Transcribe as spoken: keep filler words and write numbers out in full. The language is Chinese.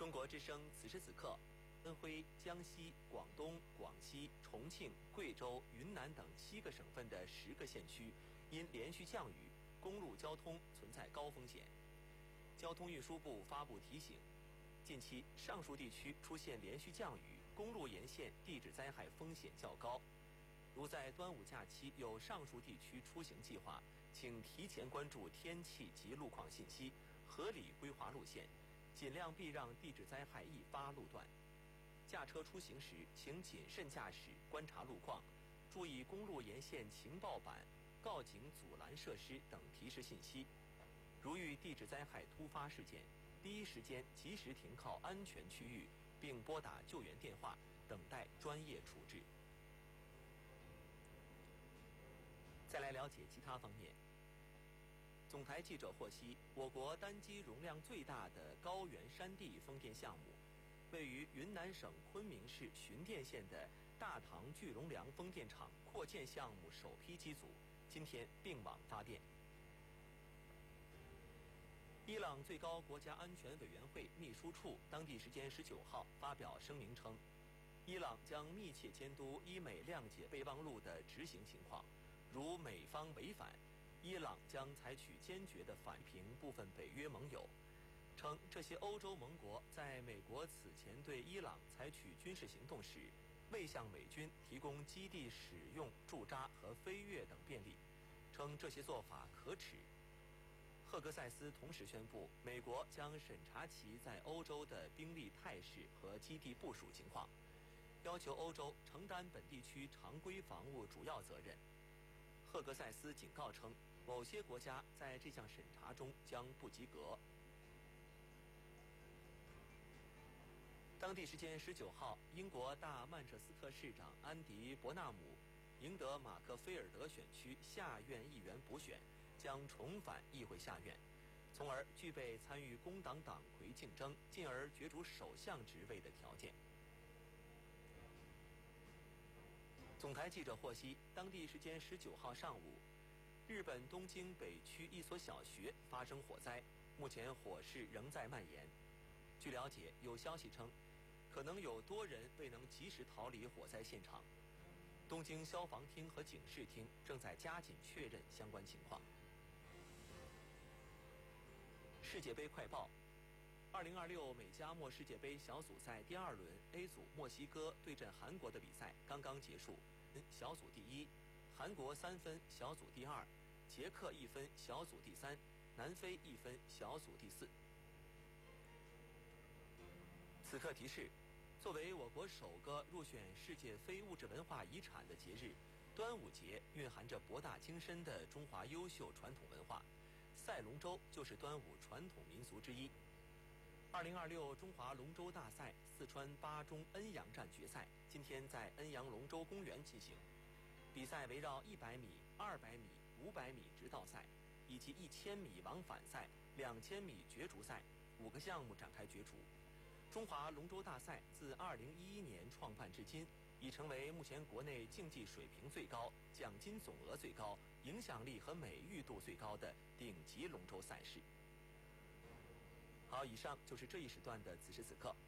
中国之声此时此刻，安徽、江西、广东、广西、重庆、贵州、云南等七个省份的十个县区，因连续降雨，公路交通存在高风险。交通运输部发布提醒，近期上述地区出现连续降雨，公路沿线地质灾害风险较高。如在端午假期有上述地区出行计划，请提前关注天气及路况信息，合理规划路线，尽量避让地质灾害易发路段。驾车出行时，请谨慎驾驶，观察路况，注意公路沿线情报板、告警阻拦设施等提示信息。如遇地质灾害突发事件，第一时间及时停靠安全区域，并拨打救援电话，等待专业处置。再来了解其他方面。总台记者获悉，我国单机容量最大的高原山地风电项目，位于云南省昆明市循电县的大唐聚龙梁风电场扩建项目首批机组今天并网发电。伊朗最高国家安全委员会秘书处当地时间十九号发表声明称，伊朗将密切监督伊美谅解备忘录的执行情况，如美方违反，伊朗将采取坚决的反评部分北约盟友，称这些欧洲盟国在美国此前对伊朗采取军事行动时，未向美军提供基地使用、驻扎和飞越等便利，称这些做法可耻。赫格塞斯同时宣布，美国将审查其在欧洲的兵力态势和基地部署情况，要求欧洲承担本地区常规防务主要责任。赫格塞斯警告称，某些国家在这项审查中将不及格。当地时间十九号，英国大曼彻斯特市长安迪·伯纳姆赢得马克菲尔德选区下院议员补选，将重返议会下院，从而具备参与工党党魁竞争，进而角逐首相职位的条件。总台记者获悉，当地时间十九号上午，日本东京北区一所小学发生火灾，目前火势仍在蔓延。据了解，有消息称，可能有多人未能及时逃离火灾现场。东京消防厅和警视厅正在加紧确认相关情况。世界杯快报：二零二六美加墨世界杯小组赛第二轮 A 组墨西哥对阵韩国的比赛刚刚结束，小组第一，韩国三分，小组第二；捷克一分，小组第三；南非一分，小组第四。此刻提示：作为我国首个入选世界非物质文化遗产的节日，端午节蕴含着博大精深的中华优秀传统文化。赛龙舟就是端午传统民俗之一。二零二六中华龙舟大赛四川巴中恩阳站决赛今天在恩阳龙舟公园进行，比赛围绕一百米、二百米、五百米直道赛以及一千米往返赛、两千米角逐赛五个项目展开角逐。中华龙舟大赛自二零一一年创办至今，已成为目前国内竞技水平最高、奖金总额最高、影响力和美誉度最高的顶级龙舟赛事。好，以上就是这一时段的此时此刻。